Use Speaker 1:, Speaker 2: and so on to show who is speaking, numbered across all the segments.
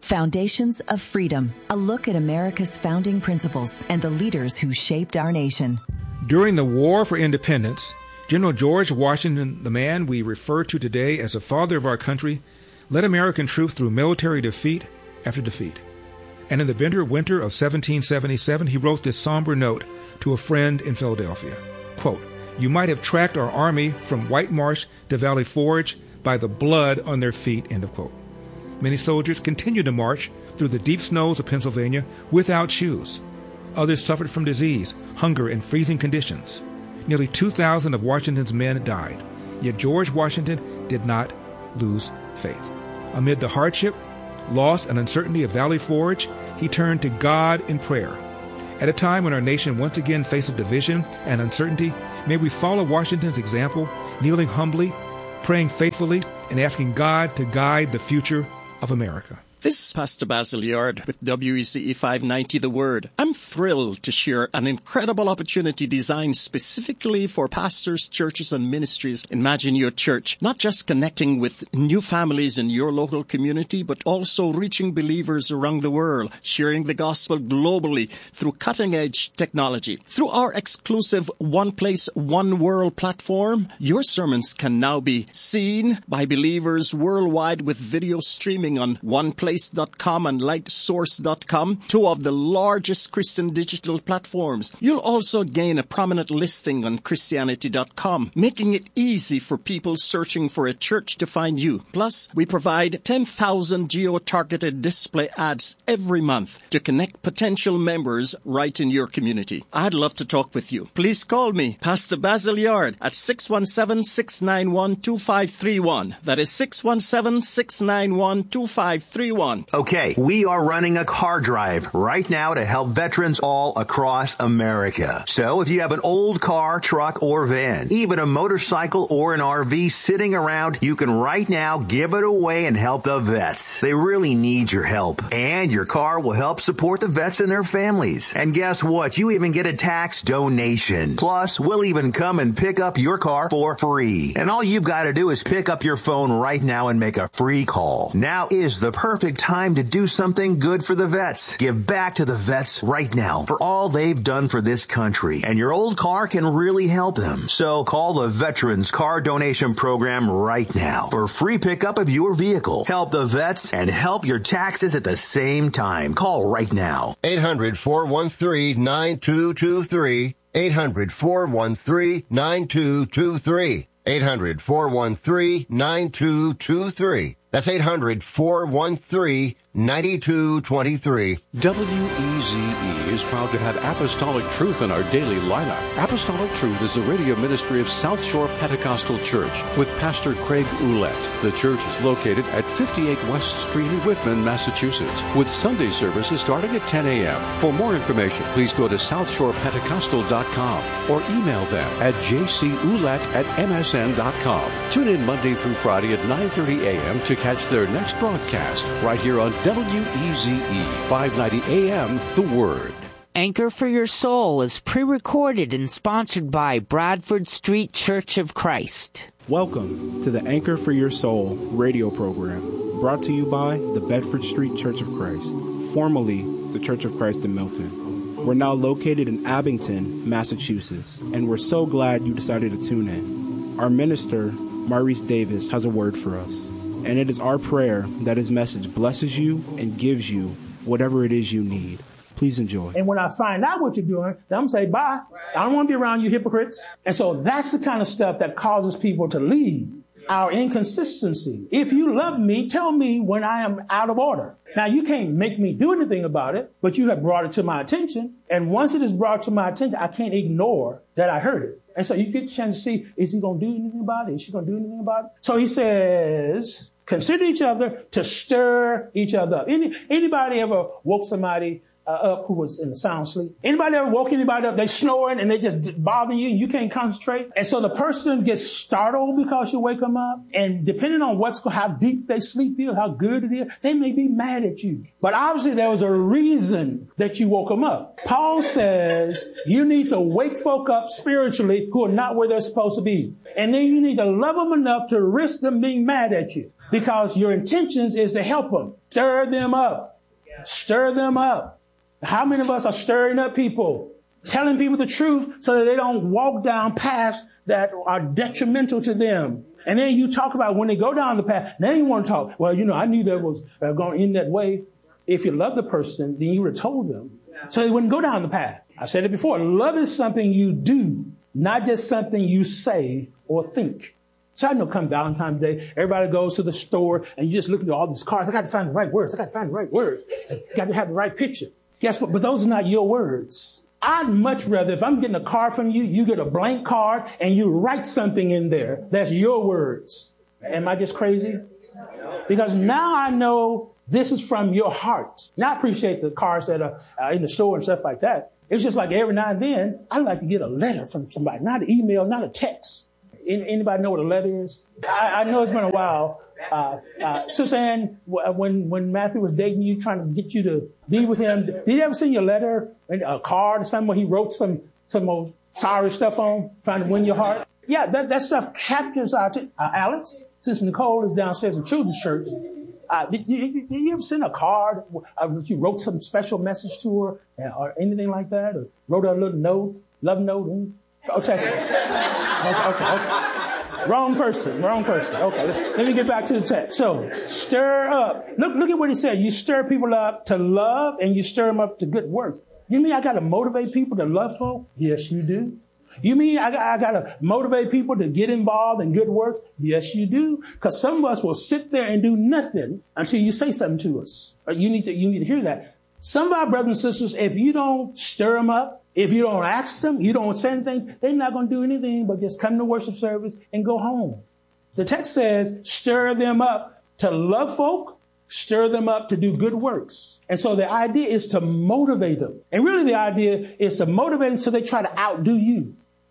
Speaker 1: Foundations of Freedom, a look at America's founding principles and the leaders who shaped our nation.
Speaker 2: During the War for Independence, General George Washington, the man we refer to today as the father of our country, led American troops through military defeat after defeat. And in the bitter winter of 1777, he wrote this somber note to a friend in Philadelphia. Quote, "You might have tracked our army from White Marsh to Valley Forge by the blood on their feet," end of quote. Many soldiers continued to march through the deep snows of Pennsylvania without shoes. Others suffered from disease, hunger, and freezing conditions. Nearly 2,000 of Washington's men died. Yet George Washington did not lose faith. Amid the hardship, loss, and uncertainty of Valley Forge, he turned to God in prayer. At a time when our nation once again faces division and uncertainty, may we follow Washington's example, kneeling humbly, praying faithfully, and asking God to guide the future of America.
Speaker 3: This is Pastor Basil Yard with WECE 590 The Word. I'm thrilled to share an incredible opportunity designed specifically for pastors, churches, and ministries. Imagine your church not just connecting with new families in your local community, but also reaching believers around the world, sharing the gospel globally through cutting-edge technology. Through our exclusive One Place, One World platform, your sermons can now be seen by believers worldwide with video streaming on OnePlace.com and LightSource.com, two of the largest Christian digital platforms. You'll also gain a prominent listing on Christianity.com, making it easy for people searching for a church to find you. Plus, we provide 10,000 geo-targeted display ads every month to connect potential members right in your community. I'd love to talk with you. Please call me, Pastor Basil Yard, at 617-691-2531. That is 617-691-2531.
Speaker 4: Okay, we are running a car drive right now to help veterans all across America. So if you have an old car, truck, or van, even a motorcycle or an RV sitting around, you can right now give it away and help the vets. They really need your help. And your car will help support the vets and their families. And guess what? You even get a tax donation. Plus, we'll even come and pick up your car for free. And all you've got to do is pick up your phone right now and make a free call. Now is the perfect time to do something good for the vets. Give back to the vets right now for all they've done for this country. And your old car can really help them. So call the Veterans Car Donation Program right now for free pickup of your vehicle. Help the vets and help your taxes at the same time. Call right now.
Speaker 5: 800-413-9223. 800-413-9223. 800-413-9223. That's 800-413-9223.
Speaker 6: WEZE is proud to have Apostolic Truth in our daily lineup. Apostolic Truth is the radio ministry of South Shore Pentecostal Church with Pastor Craig Ouellette. The church is located at 58 West Street in Whitman, Massachusetts, with Sunday services starting at 10 a.m. For more information, please go to southshorepentecostal.com or email them at jcouellette@msn.com. Tune in Monday through Friday at 9:30 a.m. to catch their next broadcast right here on WEZE 590 AM, The Word.
Speaker 7: Anchor for Your Soul is pre-recorded and sponsored by Bradford Street Church of Christ.
Speaker 8: Welcome to the Anchor for Your Soul radio program, brought to you by the Bedford Street Church of Christ, formerly the Church of Christ in Milton. We're now located in Abington, Massachusetts, and we're so glad you decided to tune in. Our minister, Maurice Davis, has a word for us, and it is our prayer that his message blesses you and gives you whatever it is you need. Please enjoy.
Speaker 9: And when I find out what you're doing, then I'm going to say, bye. I don't want to be around you hypocrites. And so that's the kind of stuff that causes people to leave. Our inconsistency. If you love me, tell me when I am out of order. Now, you can't make me do anything about it, but you have brought it to my attention. And once it is brought to my attention, I can't ignore that I heard it. And so you get a chance to see, is he going to do anything about it? Is she going to do anything about it? So he says, consider each other to stir each other up. Anybody ever woke somebody up who was in a sound sleep? Anybody ever woke anybody up? They snoring and they just bother you and you can't concentrate. And so the person gets startled because you wake them up. And depending on how deep they sleep is, how good it is, they may be mad at you. But obviously there was a reason that you woke them up. Paul says you need to wake folk up spiritually who are not where they're supposed to be. And then you need to love them enough to risk them being mad at you. Because your intentions is to help them. Stir them up. Stir them up. How many of us are stirring up people? Telling people the truth so that they don't walk down paths that are detrimental to them. And then you talk about when they go down the path, then you want to talk. Well, I knew that was going in that way. If you love the person, then you would have told them. So they wouldn't go down the path. I said it before. Love is something you do, not just something you say or think. So I know come Valentine's Day, everybody goes to the store and you just look at all these cards. I got to find the right words. I got to have the right picture. Guess what? But those are not your words. I'd much rather, if I'm getting a card from you, you get a blank card and you write something in there. That's your words. Am I just crazy? Because now I know this is from your heart. Now I appreciate the cards that are in the store and stuff like that. It's just like every now and then, I like to get a letter from somebody, not an email, not a text. Anybody know what a letter is? I know it's been a while. Sister Ann, when Matthew was dating you, trying to get you to be with him, did he ever send you a letter, a card or something where he wrote some old sorry stuff on, trying to win your heart? Yeah, that stuff captures our Alex, since Nicole is downstairs in Children's Church, did you ever send a card? You wrote some special message to her or anything like that? Or wrote her a little note, love note? Okay. Wrong person. Okay, let me get back to the text. So, stir up. Look at what he said. You stir people up to love and you stir them up to good work. You mean I got to motivate people to love folk? Yes, you do. You mean I got to motivate people to get involved in good work? Yes, you do. Because some of us will sit there and do nothing until you say something to us. You need to hear that. Some of our brothers and sisters, if you don't stir them up, if you don't ask them, you don't say anything, they're not going to do anything but just come to worship service and go home. The text says, stir them up to love folk, stir them up to do good works. And so the idea is to motivate them. And really the idea is to motivate them so they try to outdo you.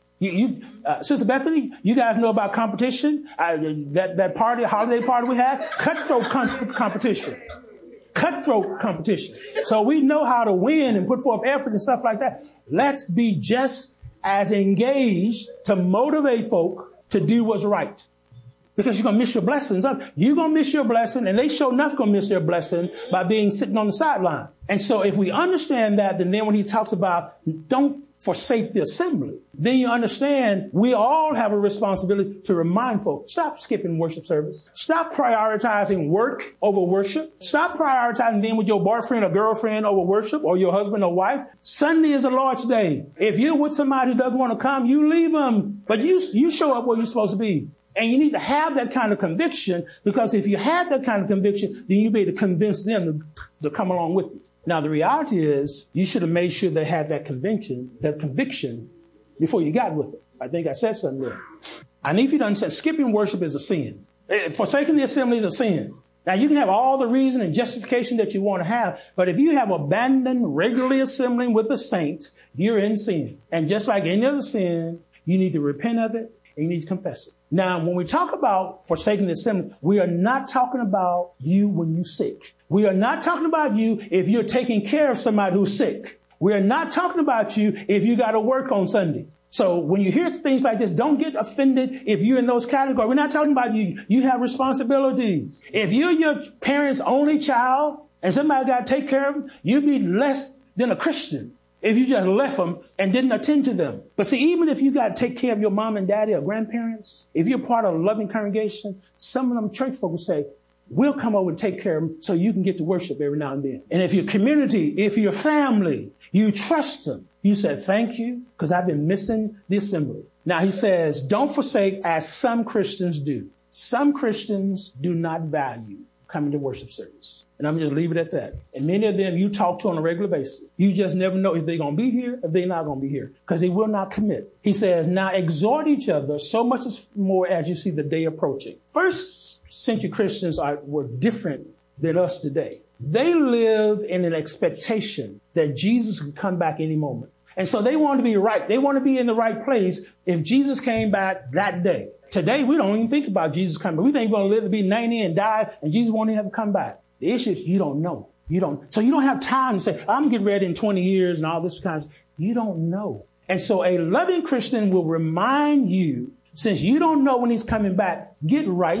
Speaker 9: Sister Bethany, you guys know about competition? That party, holiday party we had? Cutthroat competition. Cutthroat competition. So we know how to win and put forth effort and stuff like that. Let's be just as engaged to motivate folk to do what's right. Because you're going to miss your blessings. You're going to miss your blessing, and they sure enough going to miss their blessing by being sitting on the sideline. And so if we understand that, then when he talks about don't forsake the assembly, then you understand we all have a responsibility to remind folks, stop skipping worship service. Stop prioritizing work over worship. Stop prioritizing being with your boyfriend or girlfriend over worship, or your husband or wife. Sunday is the Lord's day. If you're with somebody who doesn't want to come, you leave them. But you show up where you're supposed to be. And you need to have that kind of conviction, because if you had that kind of conviction, then you'll be able to convince them to come along with you. Now, the reality is you should have made sure they had that conviction before you got with it. I think I said something there. I need you to understand, skipping worship is a sin. Forsaking the assembly is a sin. Now, you can have all the reason and justification that you want to have, but if you have abandoned regularly assembling with the saints, you're in sin. And just like any other sin, you need to repent of it and you need to confess it. Now, when we talk about forsaking the assembly, we are not talking about you when you're sick. We are not talking about you if you're taking care of somebody who's sick. We are not talking about you if you got to work on Sunday. So when you hear things like this, don't get offended if you're in those categories. We're not talking about you. You have responsibilities. If you're your parents' only child and somebody got to take care of them, you'd be less than a Christian if you just left them and didn't attend to them. But see, even if you got to take care of your mom and daddy or grandparents, if you're part of a loving congregation, some of them church folk will say, we'll come over and take care of them so you can get to worship every now and then. And if your community, if your family, you trust them, you said, thank you, because I've been missing the assembly. Now he says, don't forsake as some Christians do. Some Christians do not value coming to worship service. And I'm just leave it at that. And many of them you talk to on a regular basis. You just never know if they're going to be here, if they're not going to be here, because they will not commit. He says, now exhort each other so much as more as you see the day approaching. First century Christians were different than us today. They live in an expectation that Jesus could come back any moment. And so they want to be right. They want to be in the right place if Jesus came back that day. Today, we don't even think about Jesus coming. We think we're going to live to be 90 and die, and Jesus won't even have to come back. The issue is you don't know. So you don't have time to say, I'm getting ready in 20 years and all this kind of, you don't know. And so a loving Christian will remind you, since you don't know when he's coming back, get right,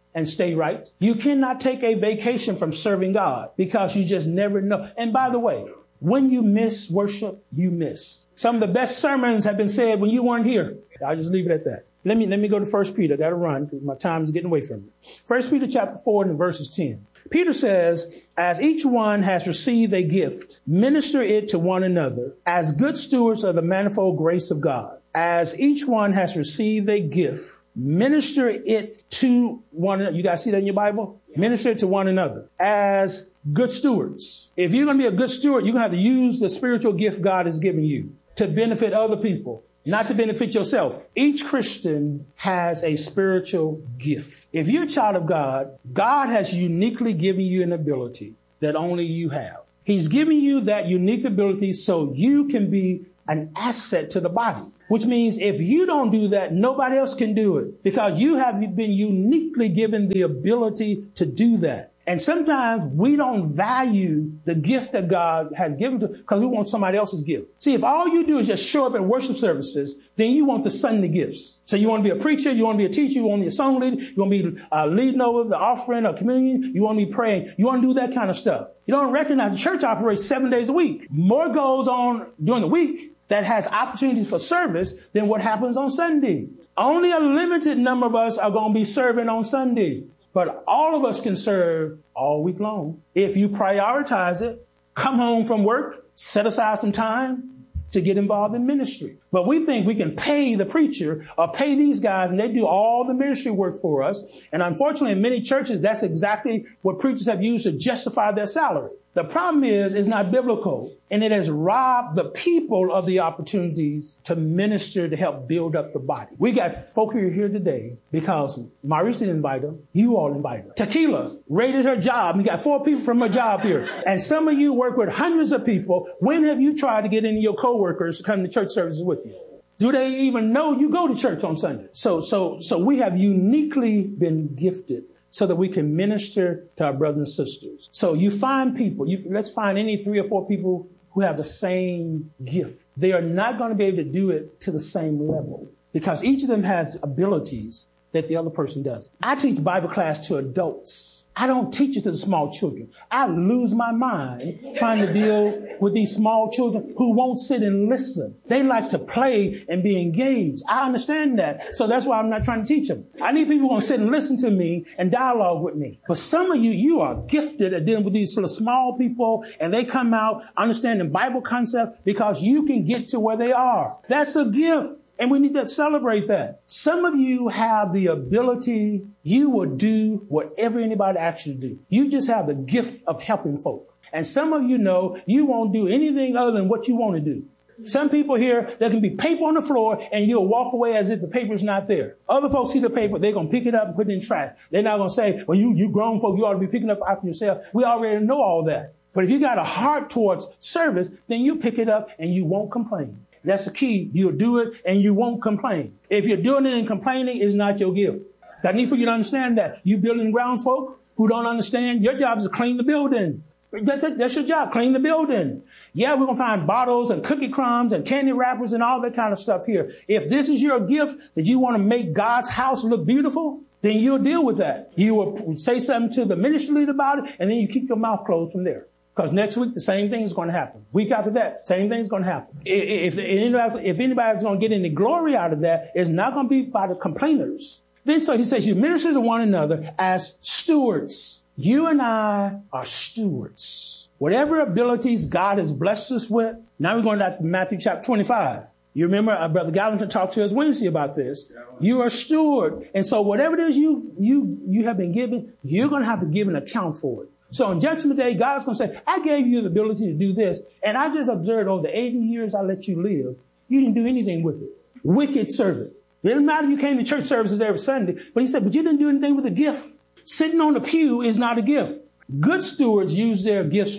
Speaker 9: and stay right. You cannot take a vacation from serving God because you just never know. And by the way, when you miss worship, you miss. Some of the best sermons have been said when you weren't here. I'll just leave it at that. Let me go to 1 Peter. I got to run because my time is getting away from me. 1 Peter chapter 4 and verses 10. Peter says, as each one has received a gift, minister it to one another as good stewards of the manifold grace of God. As each one has received a gift, minister it to one another. You guys see that in your Bible? Yeah. Minister it to one another as good stewards. If you're going to be a good steward, you're going to have to use the spiritual gift God has given you to benefit other people, not to benefit yourself. Each Christian has a spiritual gift. If you're a child of God, God has uniquely given you an ability that only you have. He's giving you that unique ability so you can be an asset to the body, which means if you don't do that, nobody else can do it because you have been uniquely given the ability to do that. And sometimes we don't value the gift that God has given to because we want somebody else's gift. See, if all you do is just show up at worship services, then you want the Sunday gifts. So you want to be a preacher, you want to be a teacher, you want to be a song leader, you want to be leading over the offering or communion, you want to be praying, you want to do that kind of stuff. You don't recognize the church operates 7 days a week. More goes on during the week that has opportunities for service than what happens on Sunday. Only a limited number of us are going to be serving on Sunday. But all of us can serve all week long. If you prioritize it, come home from work, set aside some time to get involved in ministry. But we think we can pay the preacher or pay these guys and they do all the ministry work for us. And unfortunately, in many churches, that's exactly what preachers have used to justify their salary. The problem is, it's not biblical, and it has robbed the people of the opportunities to minister to help build up the body. We got folk here today because Maurice didn't invite them. You all invited them. Tequila raided her job. We got 4 people from her job here. And some of you work with hundreds of people. When have you tried to get any of your coworkers to come to church services with you? Do they even know you go to church on Sunday? So we have uniquely been gifted so that we can minister to our brothers and sisters. So you find people, let's find any 3 or 4 people who have the same gift. They are not going to be able to do it to the same level because each of them has abilities that the other person doesn't. I teach Bible class to adults. I don't teach it to the small children. I lose my mind trying to deal with these small children who won't sit and listen. They like to play and be engaged. I understand that. So that's why I'm not trying to teach them. I need people who want to sit and listen to me and dialogue with me. But some of you are gifted at dealing with these sort of small people and they come out understanding Bible concepts because you can get to where they are. That's a gift. And we need to celebrate that. Some of you have the ability, you will do whatever anybody asks you to do. You just have the gift of helping folk. And some of you know you won't do anything other than what you want to do. Some people here, there can be paper on the floor and you'll walk away as if the paper's not there. Other folks see the paper, they're going to pick it up and put it in trash. They're not going to say, well, you grown folk, you ought to be picking up after yourself. We already know all that. But if you got a heart towards service, then you pick it up and you won't complain. That's the key. You'll do it and you won't complain. If you're doing it and complaining, it's not your gift. I need for you to understand that. You building ground folk who don't understand, your job is to clean the building. That's your job, clean the building. Yeah, we're going to find bottles and cookie crumbs and candy wrappers and all that kind of stuff here. If this is your gift that you want to make God's house look beautiful, then you'll deal with that. You will say something to the ministry leader about it, and then you keep your mouth closed from there. Because next week, the same thing is going to happen. Week after that, same thing is going to happen. If anybody's going to get any glory out of that, it's not going to be by the complainers. Then so he says, you minister to one another as stewards. You and I are stewards. Whatever abilities God has blessed us with. Now we're going to Matthew chapter 25. You remember Brother Gallatin talked to us Wednesday about this. You are a steward. And so whatever it is you have been given, you're going to have to give an account for it. So on Judgment Day, God's going to say, I gave you the ability to do this. And I just observed over the 80 years I let you live, you didn't do anything with it. Wicked servant. It doesn't matter if you came to church services every Sunday. But he said, but you didn't do anything with the gift. Sitting on the pew is not a gift. Good stewards use their gifts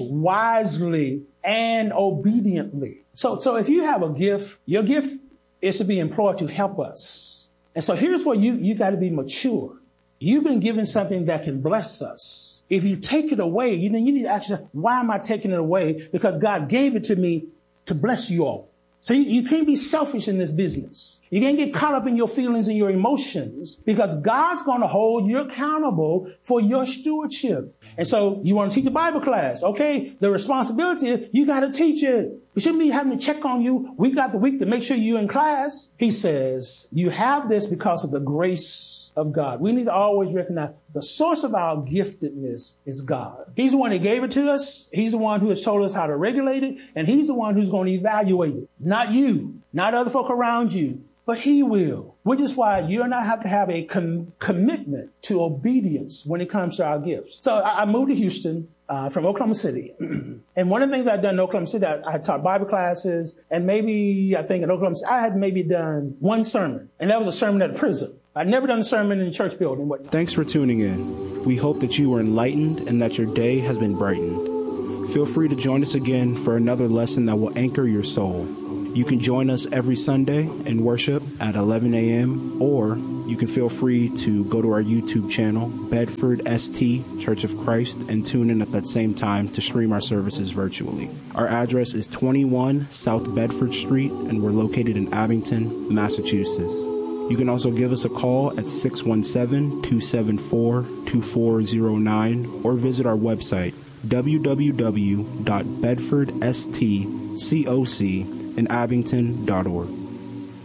Speaker 9: wisely and obediently. So if you have a gift, your gift is to be employed to help us. And so here's where you got to be mature. You've been given something that can bless us. If you take it away, then you need to ask yourself, why am I taking it away? Because God gave it to me to bless you all. So you can't be selfish in this business. You can't get caught up in your feelings and your emotions, because God's going to hold you accountable for your stewardship. And so you want to teach a Bible class. Okay, the responsibility is you got to teach it. We shouldn't be having to check on you week after week to make sure you're in class. He says you have this because of the grace of God. We need to always recognize the source of our giftedness is God. He's the one that gave it to us. He's the one who has told us how to regulate it. And he's the one who's going to evaluate it. Not you, not other folk around you, but he will. Which is why you and I have to have a commitment to obedience when it comes to our gifts. So I moved to Houston from Oklahoma City. And one of the things I've done in Oklahoma City, I taught Bible classes. And maybe, I think in Oklahoma City, I had maybe done one sermon. And that was a sermon at a prison. I'd never done a sermon in a church building.
Speaker 8: Thanks for tuning in. We hope that you were enlightened and that your day has been brightened. Feel free to join us again for another lesson that will anchor your soul. You can join us every Sunday in worship at 11 a.m. or you can feel free to go to our YouTube channel, Bedford ST Church of Christ, and tune in at that same time to stream our services virtually. Our address is 21 South Bedford Street, and we're located in Abington, Massachusetts. You can also give us a call at 617-274-2409 or visit our website, www.bedfordstcocinabington.org.